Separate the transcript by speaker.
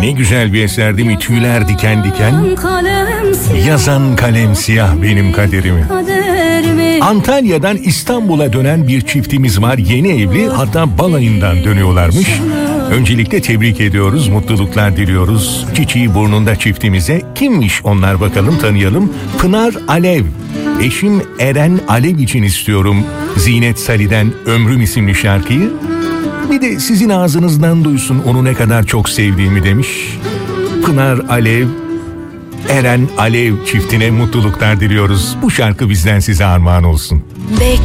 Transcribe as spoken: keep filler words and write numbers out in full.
Speaker 1: Ne güzel bir eser değil mi? Tüyler diken diken. Yazan kalem siyah benim kaderimi. Antalya'dan İstanbul'a dönen bir çiftimiz var. Yeni evli, hatta balayından dönüyorlarmış. Öncelikle tebrik ediyoruz, mutluluklar diliyoruz. Çiçeği burnunda çiftimize. Kimmiş onlar bakalım, tanıyalım. Pınar Alev. Eşim Eren Alev için istiyorum Zinet Salih'den Ömrüm isimli şarkıyı. Bir de sizin ağzınızdan duysun onu ne kadar çok sevdiğimi demiş. Pınar Alev, Eren Alev çiftine mutluluklar diliyoruz. Bu şarkı bizden size armağan olsun.
Speaker 2: Bekle